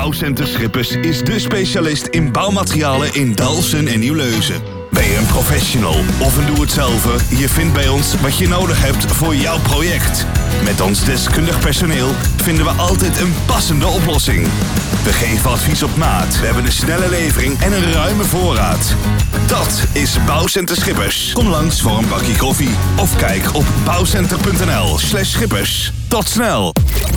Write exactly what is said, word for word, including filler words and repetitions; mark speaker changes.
Speaker 1: Bouwcenter Schippers is de specialist in bouwmaterialen in Dalfsen en Nieuwleuzen. Ben je een professional of een doe-het-zelver? Je vindt bij ons wat je nodig hebt voor jouw project. Met ons deskundig personeel vinden we altijd een passende oplossing. We geven advies op maat. We hebben een snelle levering en een ruime voorraad. Dat is Bouwcenter Schippers. Kom langs voor een bakje koffie. Of kijk op bouwcenter punt n l slash schippers. Tot snel!